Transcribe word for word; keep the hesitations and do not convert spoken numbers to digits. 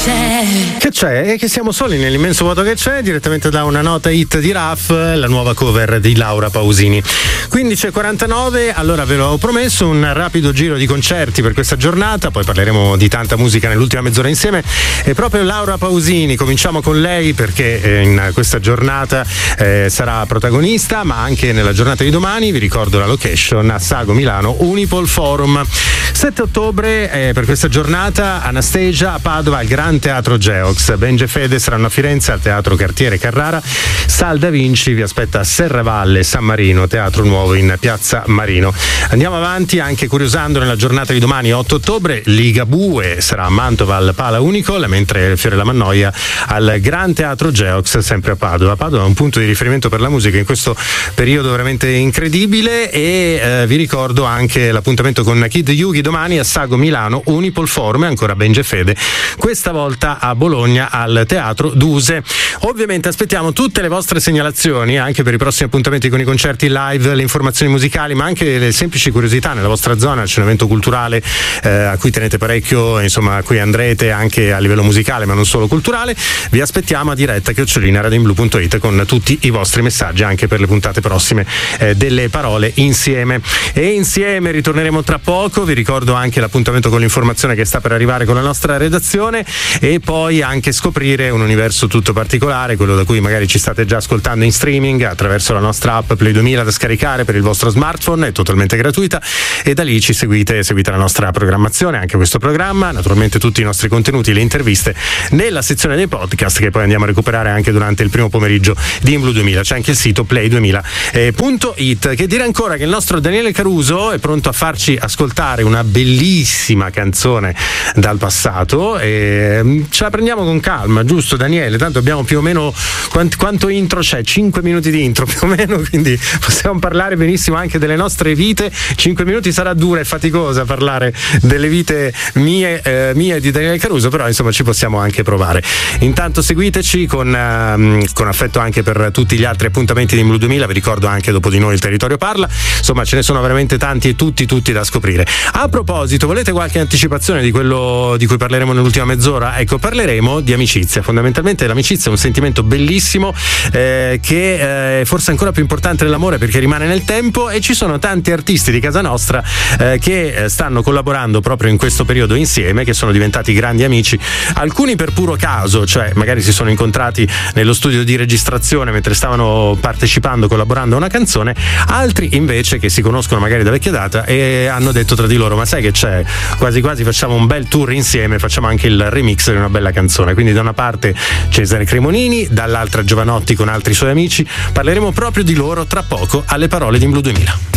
c'è? Che c'è? E che siamo soli nell'immenso vuoto che c'è, direttamente da una nota hit di Raf, la nuova cover di Laura Pausini. quindici e quarantanove, allora ve l'ho promesso, un rapido giro di concerti per questa giornata, poi parleremo di tanta musica nell'ultima mezz'ora insieme. E proprio Laura Pausini, cominciamo con lei perché in questa giornata eh, sarà protagonista, ma anche nella giornata di domani, vi ricordo la location, a Sago Milano, Unipol Forum. sette ottobre eh, per questa giornata, Anastasia a Padova al Gran Teatro Geox, Benje Fede saranno a Firenze al Teatro Cartiere Carrara, Sal Da Vinci vi aspetta a Serravalle, San Marino, Teatro Nuovo in Piazza Marino. Andiamo avanti anche curiosando nella giornata di domani, otto ottobre, Ligabue sarà a Mantova al Pala Unicol, mentre Fiore La Mannoia al Gran Teatro Geox sempre a Padova. Padova è un punto di riferimento per la musica in questo periodo veramente incredibile. E eh, vi ricordo anche l'appuntamento con Kid Yugi domani a Sago Milano, Unipol Forum, e ancora Benje Fede questa volta a Bologna al Teatro Duse. Ovviamente aspettiamo tutte le vostre segnalazioni anche per i prossimi appuntamenti con i concerti live, le informazioni musicali, ma anche le semplici curiosità nella vostra zona. C'è un evento culturale eh, a cui tenete parecchio, insomma, a cui andrete anche a livello musicale ma non solo culturale. Vi aspettiamo a diretta chiocciolina radioinblu punto it con tutti i vostri messaggi anche per le puntate prossime eh, delle Parole Insieme. E insieme ritorneremo tra poco. Vi ricordo anche l'appuntamento con l'informazione che sta per arrivare con la nostra redazione, e poi anche scoprire un universo tutto particolare, quello da cui magari ci state già ascoltando in streaming attraverso la nostra app Play duemila da scaricare per il vostro smartphone, è totalmente gratuita, e da lì ci seguite, seguite la nostra programmazione, anche questo programma, naturalmente tutti i nostri contenuti, le interviste nella sezione dei podcast che poi andiamo a recuperare anche durante il primo pomeriggio di Inblu duemila. C'è anche il sito play duemila punto it. Che dire ancora che il nostro Daniele Caruso è pronto a farci ascoltare una bellissima canzone dal passato, e ce la prendiamo con calma, giusto Daniele? Tanto abbiamo più o meno quanto, quanto intro c'è? cinque minuti di intro più o meno, quindi possiamo parlare benissimo anche delle nostre vite. cinque minuti sarà dura e faticosa parlare delle vite mie eh, mie di Daniele Caruso, però insomma ci possiamo anche provare. Intanto seguiteci con, eh, con affetto anche per tutti gli altri appuntamenti di Inblu duemila. Vi ricordo anche Dopo di noi il territorio parla, insomma ce ne sono veramente tanti e tutti tutti da scoprire. A proposito, volete qualche anticipazione di quello di cui parleremo nell'ultima mezz'ora? Ecco, parleremo di amicizia. Fondamentalmente l'amicizia è un sentimento bellissimo eh, che è forse ancora più importante dell'amore perché rimane nel tempo, e ci sono tanti artisti di casa nostra eh, che stanno collaborando proprio in questo periodo insieme, che sono diventati grandi amici, alcuni per puro caso, cioè magari si sono incontrati nello studio di registrazione mentre stavano partecipando, collaborando a una canzone, altri invece che si conoscono magari da vecchia data e hanno detto tra di loro: ma sai che c'è, quasi quasi facciamo un bel tour insieme, facciamo anche il remix di una bella canzone. Quindi da una parte Cesare Cremonini, dall'altra Giovanotti con altri suoi amici. Parleremo proprio di loro tra poco alle Parole di Inblu duemila.